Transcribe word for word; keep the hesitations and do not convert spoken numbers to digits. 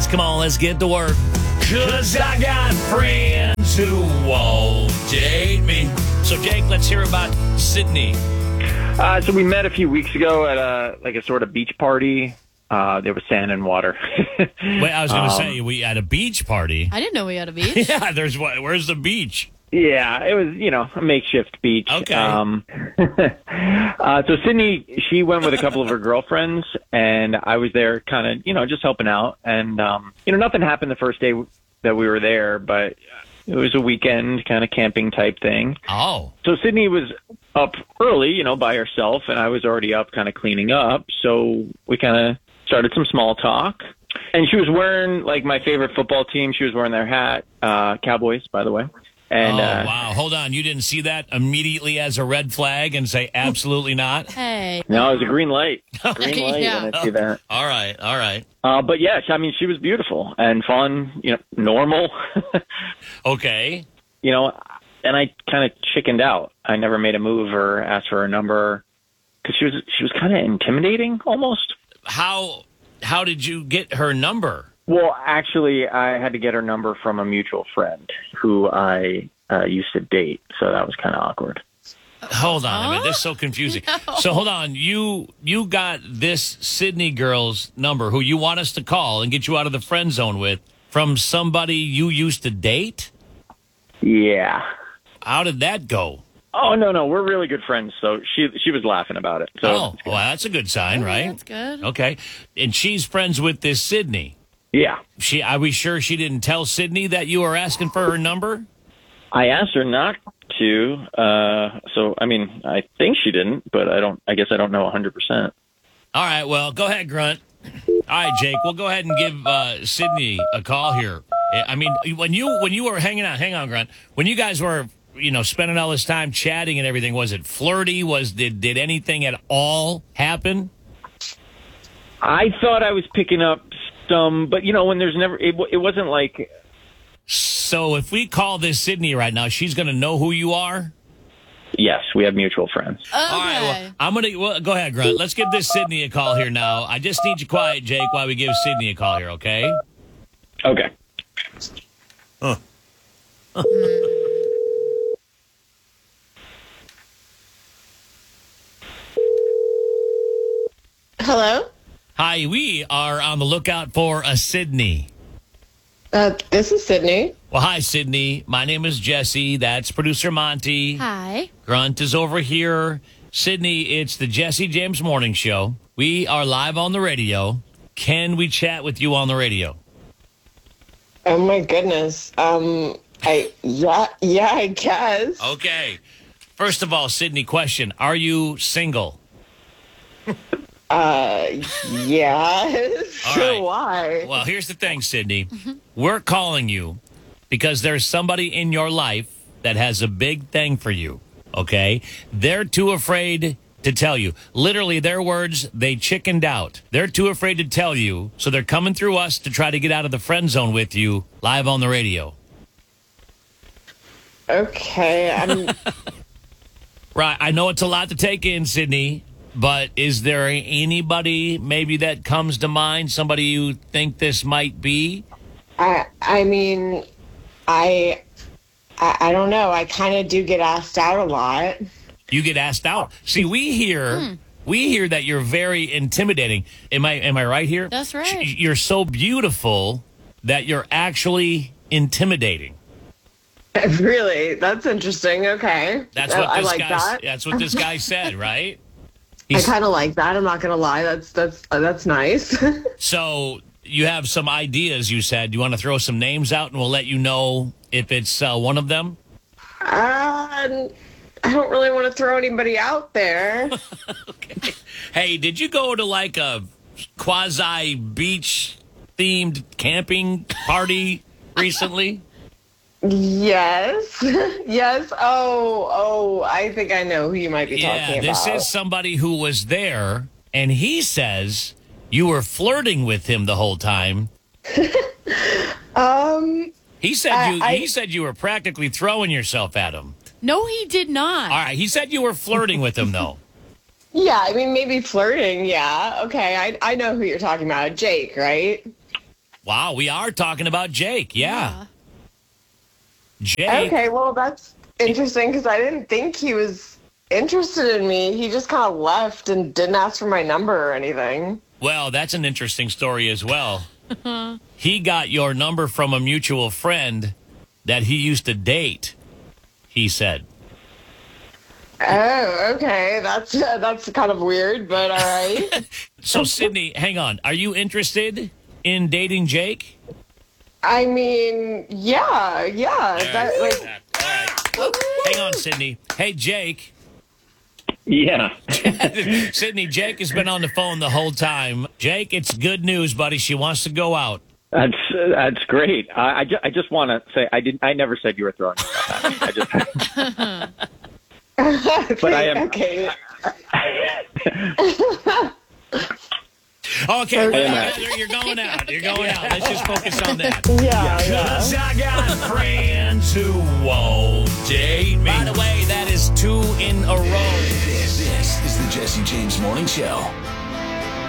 guys. Come on, let's get to work. Because I got friends who won't date me. So, Jake, let's hear about Sydney. Uh, so we met a few weeks ago at a like a sort of beach party. Uh, there was sand and water. Wait, I was going to um, say, we at a beach party. I didn't know we had a beach. Yeah, there's what? Where's the beach? Yeah, it was, you know, a makeshift beach. Okay. Um, uh, so Sydney, she went with a couple of her girlfriends, and I was there kind of, you know, just helping out. And, um, you know, nothing happened the first day that we were there, but it was a weekend kind of camping type thing. Oh. So Sydney was up early, you know, by herself, and I was already up kind of cleaning up. So we kind of started some small talk. And she was wearing, like, my favorite football team. She was wearing their hat, uh, Cowboys, by the way. And, oh, uh, wow. Hold on. You didn't see that immediately as a red flag and say absolutely not? Hey. No, it was a green light. Green light Yeah. when I see that. All right. All right. Uh, but yeah, I mean, she was beautiful and fun, you know, normal, Okay. you know, and I kind of chickened out. I never made a move or asked for her number because she was, she was kind of intimidating almost. How, how did you get her number? Well, actually, I had to get her number from a mutual friend who I uh, used to date. So that was kind of awkward. Hold on a minute. This is so confusing. No. So hold on. You you got this Sydney girl's number who you want us to call and get you out of the friend zone with from somebody you used to date? Yeah. How did that go? Oh, no, no. We're really good friends. So she she was laughing about it. So Oh, well, that's a good sign, Oh, right? That's good. Okay. And she's friends with this Sydney. yeah. She, are we sure she didn't tell Sydney that you were asking for her number? I asked her not to. Uh, so, I mean, I think she didn't, but I don't, I guess I don't know one hundred percent. All right, well, go ahead, Grunt. All right, Jake, we'll go ahead and give uh, Sydney a call here. I mean, when you when you were hanging out, hang on, Grunt. When you guys were, you know, spending all this time chatting and everything, was it flirty? Was did did anything at all happen? I thought I was picking up some, but you know, when there's never, it, it wasn't like. So if we call this Sydney right now, she's going to know who you are? Yes, we have mutual friends. Okay. All right, well, I'm going to, well, go ahead, Grunt. Let's give this Sydney a call here now. I just need you quiet, Jake, while we give Sydney a call here, okay? Okay. Huh. Hello? Hi, we are on the lookout for a Sydney. Uh, this is Sydney. Well, hi, Sydney. My name is Jesse. That's producer Monty. Hi. Grunt is over here. Sydney, it's the Jesse James Morning Show. We are live on the radio. Can we chat with you on the radio? Oh my goodness. Um, I, yeah, yeah, I guess. Okay. First of all, Sydney, question. Are you single? Uh, yeah. All right. Why? Well, here's the thing, Sydney. We're calling you because there's somebody in your life that has a big thing for you, okay? They're too afraid to tell you. Literally, their words, they chickened out. They're too afraid to tell you, so they're coming through us to try to get out of the friend zone with you live on the radio. Okay, I'm... Right. I know it's a lot to take in, Sydney, but is there anybody maybe that comes to mind, somebody you think this might be? I, I mean, I, I, I don't know. I kind of do get asked out a lot. You get asked out. See, we hear Hmm. we hear that you're very intimidating. Am I am I right here? That's right. You're so beautiful that you're actually intimidating. Really? That's interesting. Okay. That's I- what I this like guy that. that's what this guy said, right? I He's, kind of like that. I'm not gonna lie. That's that's uh, that's nice. so you have some ideas, you said. You want to throw some names out and we'll let you know if it's uh, one of them? uh, I don't really want to throw anybody out there. Okay. Hey, did you go to like a quasi beach themed camping party recently? Yes. Yes. Oh, oh, I think I know who you might be Yeah, talking this about. is somebody who was there, and he says you were flirting with him the whole time. Um, He said I- you. I- he said you were practically throwing yourself at him. No, he did not. All right. He said you were flirting with him, though. yeah, I mean, maybe flirting. Yeah. Okay. I, I know who you're talking about. Jake, right? Wow, we are talking about Jake. Yeah. Jake. Okay, well, that's interesting because I didn't think he was interested in me. He just kind of left and didn't ask for my number or anything. Well, that's an interesting story as well. He got your number from a mutual friend that he used to date, he said. Oh, okay. That's uh, that's kind of weird, but all right. So, Sydney, hang on. Are you interested in dating Jake? I mean, yeah, yeah. That, like, All right. Hang on, Sydney. Hey, Jake. Yeah. Sydney, Jake has been on the phone the whole time. Jake, it's good news, buddy. She wants to go out. That's that's great. I I, ju- I just want to say I didn't. I never said you were throwing yourself at me. I just. But I am. Okay. Okay, I am well, out. you're going out. You're going out. Let's just focus on that. Yeah, yeah. Cause I got friends who won't date me. By the way, that is two in a row. This, this is the Jesse James Morning Show.